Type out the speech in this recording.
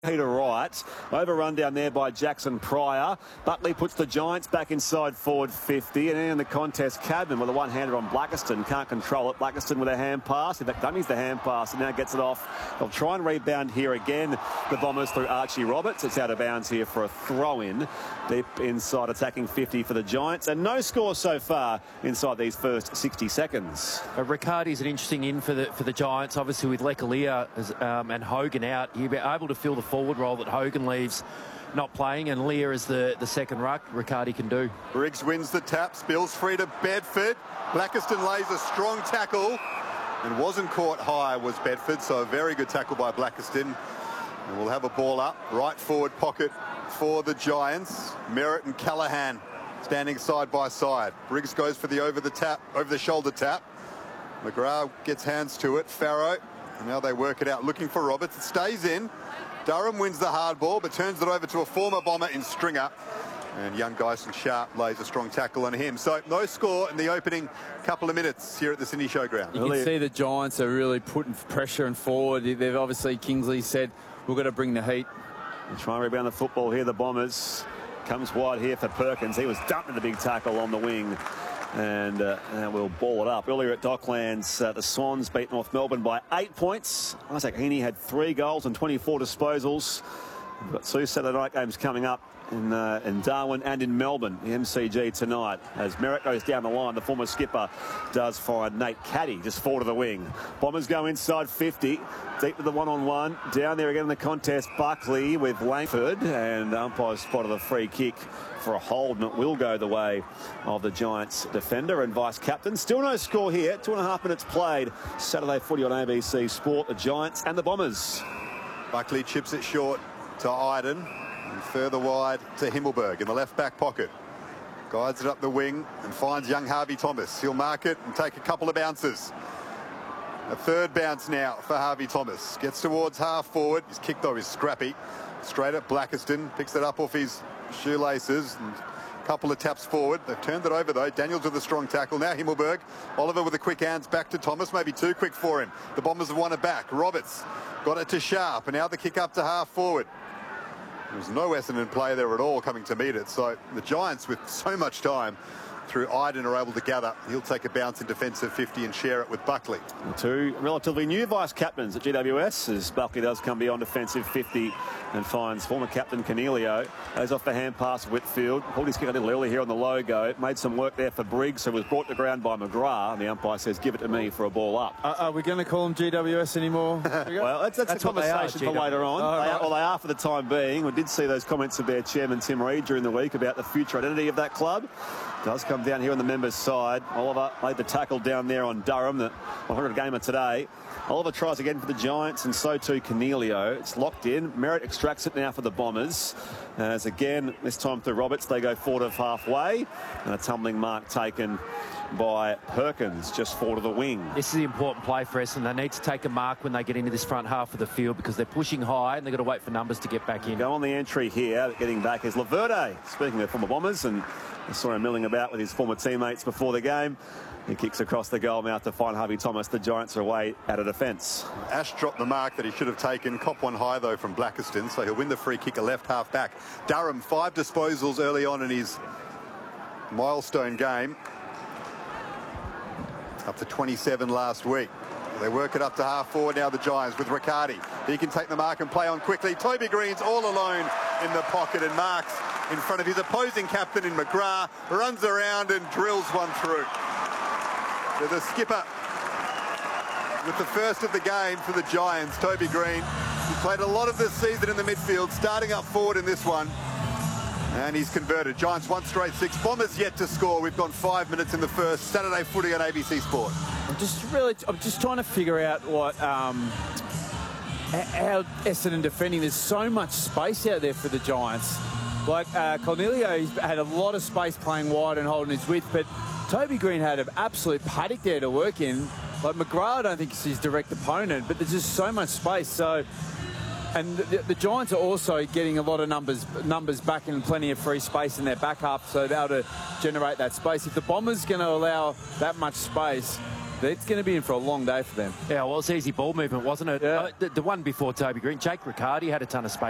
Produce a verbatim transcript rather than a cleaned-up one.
Peter Wright, overrun down there by Jackson Pryor. Buckley puts the Giants back inside forward fifty, and in the contest, Cadman with a one-hander on Blackiston, can't control it. Blackiston with a hand pass, in fact, dummies the hand pass, and now gets it off. They'll try and rebound here again. The Bombers through Archie Roberts. It's out of bounds here for a throw-in. Deep inside, attacking fifty for the Giants, and no score so far inside these first sixty seconds. Uh, Riccardi's an interesting in for the for the Giants, obviously with Lekalia um, and Hogan out. He'll be able to fill the forward role that Hogan leaves not playing, and Lear is the, the second ruck. Riccardi can do. Briggs wins the tap, spills free to Bedford. Blackiston lays a strong tackle and wasn't caught high was Bedford, so a very good tackle by Blackiston. And we'll have a ball up, right forward pocket for the Giants. Merritt and Callaghan standing side by side. Briggs goes for the over the tap, over the shoulder tap. McGrath gets hands to it. Farrow, and now they work it out, looking for Roberts. It stays in. Durham wins the hard ball, but turns it over to a former Bomber in Stringer. And young Dyson Sharp lays a strong tackle on him. So no score in the opening couple of minutes here at the Sydney Showground. You can see the Giants are really putting pressure and forward. They've obviously, Kingsley said, we're going to bring the heat. They try and rebound the football here, the Bombers. Comes wide here for Perkins. He was dumped in the big tackle on the wing. And, uh, and we'll ball it up. Earlier at Docklands, uh, the Swans beat North Melbourne by eight points. Isaac Heaney had three goals and twenty-four disposals. We've got two Saturday night games coming up in, uh, in Darwin and in Melbourne, the M C G tonight. As Merritt goes down the line, the former skipper does find Nate Caddy just forward of the wing. Bombers go inside fifty, deep to the one-on-one. Down there again in the contest, Buckley with Langford, and umpire spotted a free kick for a hold, and it will go the way of the Giants defender and vice captain. Still no score here. Two and a half minutes played. Saturday footy on A B C Sport. The Giants and the Bombers. Buckley chips it short to Iden, and further wide to Himmelberg in the left back pocket. Guides it up the wing and finds young Harvey Thomas. He'll mark it and take a couple of bounces. A third bounce now for Harvey Thomas. Gets towards half forward. His kick though is scrappy. Straight at Blackiston. Picks it up off his shoelaces. And a couple of taps forward. They've turned it over though. Daniels with a strong tackle. Now Himmelberg. Oliver with a quick hands back to Thomas. Maybe too quick for him. The Bombers have won it back. Roberts got it to Sharp. And now the kick up to half forward. There's no Essendon play there at all coming to meet it. So the Giants, with so much time through Iden, are able to gather. He'll take a bounce in defensive fifty and share it with Buckley. Two relatively new vice captains at G W S as Buckley does come beyond defensive fifty and finds former captain Cornelio. Goes off the hand pass Whitfield. Pulled his kick a little early here on the logo. Made some work there for Briggs, who was brought to ground by McGrath. And the umpire says, give it to me for a ball up. Uh, are we going to call them G W S anymore? Well, that's, that's, that's a conversation for later on. Oh, they right. are, well, they are for the time being. We did see those comments of their chairman, Tim Reid, during the week about the future identity of that club. Does come down here on the members' side. Oliver made the tackle down there on Durham, the one hundred gamer today. Oliver tries again for the Giants, and so too Cornelio. It's locked in. Merritt extracts it now for the Bombers. As again, this time through Roberts, they go forward of halfway. And a tumbling mark taken by Perkins, just forward of the wing. This is the important play for Essendon. They need to take a mark when they get into this front half of the field because they're pushing high and they've got to wait for numbers to get back in. Go on the entry here. Getting back is Laverde. Speaking of former Bombers, and I saw him milling about with his former teammates before the game. He kicks across the goal mouth to find Harvey Thomas. The Giants are away out of defence. Ash dropped the mark that he should have taken. Cop one high though from Blackiston, so he'll win the free kick, a left half back. Durham, five disposals early on in his milestone game. Up to twenty-seven last week. They work it up to half forward now, the Giants, with Riccardi. He can take the mark and play on quickly. Toby Green's all alone in the pocket and marks in front of his opposing captain in McGrath. Runs around and drills one through. So the skipper with the first of the game for the Giants, Toby Green. He played a lot of this season in the midfield, starting up forward in this one. And he's converted. Giants one straight six. Bombers yet to score. We've gone five minutes in the first. Saturday footy on A B C Sport. I'm just really, I'm just trying to figure out what, um, how Essendon defending. There's so much space out there for the Giants. Like uh, Cornelio, he's had a lot of space playing wide and holding his width, but Toby Green had an absolute paddock there to work in. Like McGrath, I don't think is his direct opponent, but there's just so much space. So. And the, the Giants are also getting a lot of numbers numbers back and plenty of free space in their back half, so they're able to generate that space. If the Bombers going to allow that much space, it's going to be in for a long day for them. Yeah, well, it's easy ball movement, wasn't it? Yeah. Uh, the, the one before Toby Green, Jake Riccardi had a ton of space.